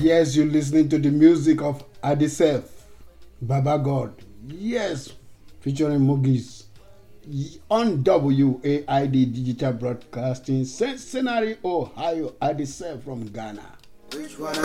Yes, you're listening to the music of Adisef, Baba God. Yes, featuring Mogis on WAID Digital Broadcasting, Cincinnati, Ohio. Adisef from Ghana.